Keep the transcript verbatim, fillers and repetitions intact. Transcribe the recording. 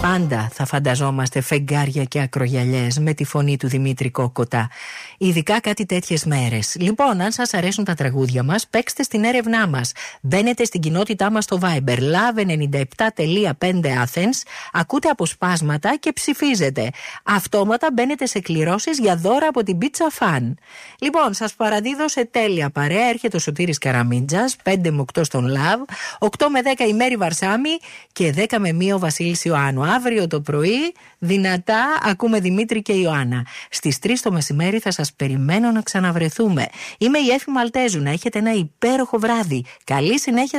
Πάντα θα φανταζόμαστε φεγγάρια και ακρογιαλιές με τη φωνή του Δημήτρη Κόκοτα. Ειδικά κάτι τέτοιες μέρες. Λοιπόν, αν σας αρέσουν τα τραγούδια μας, παίξτε στην έρευνά μας. Μπαίνετε στην κοινότητά μας στο Viber Love ενενήντα επτά κόμμα πέντε Athens, ακούτε αποσπάσματα και ψηφίζετε. Αυτόματα μπαίνετε σε κληρώσεις για δώρα από την Pizza Fan. Λοιπόν, σας παραδίδω σε τέλεια παρέα. Έρχεται ο Σωτήρης Καραμίντζας, πέντε με οκτώ στον Love, οκτώ με δέκα η Μέρη Βαρσάμι και δέκα με μία ο Βασίλης Ιωάννου. Αύριο το πρωί, δυνατά, ακούμε Δημήτρη και Ιωάννα. Στις τρεις το μεσημέρι θα σας περιμένω να ξαναβρεθούμε. Είμαι η Έφη Μαλτέζου. Να έχετε ένα υπέροχο βράδυ. Καλή συνέχεια.